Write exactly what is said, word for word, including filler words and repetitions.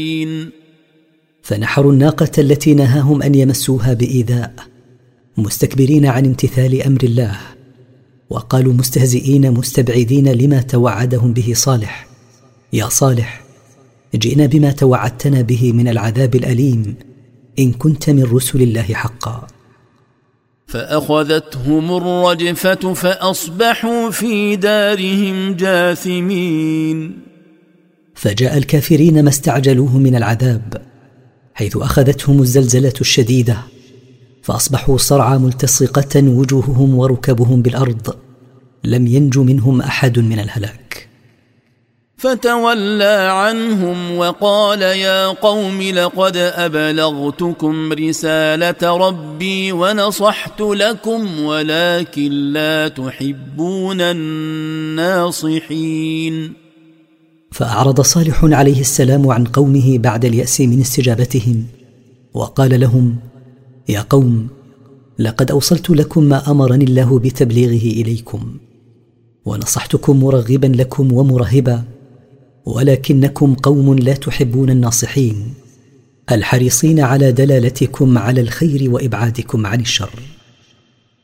فنحروا الناقة التي نهاهم أن يمسوها بإيذاء، مستكبرين عن امتثال أمر الله، وقالوا مستهزئين مستبعدين لما توعدهم به صالح: يا صالح، جئنا بما توعدتنا به من العذاب الأليم إن كنت من رسل الله حقا. فأخذتهم الرجفة فأصبحوا في دارهم جاثمين. فجاء الكافرين ما استعجلوه من العذاب، حيث أخذتهم الزلزلة الشديدة، فأصبحوا صرعى ملتصقة وجوههم وركبهم بالأرض، لم ينج منهم أحد من الهلاك. فتولى عنهم وقال: يا قوم لقد أبلغتكم رسالة ربي ونصحت لكم ولكن لا تحبون الناصحين. فأعرض صالح عليه السلام عن قومه بعد اليأس من استجابتهم، وقال لهم: يا قوم، لقد أوصلت لكم ما أمرني الله بتبليغه إليكم، ونصحتكم مرغبا لكم ومرهبا، ولكنكم قوم لا تحبون الناصحين الحريصين على دلالتكم على الخير وإبعادكم عن الشر.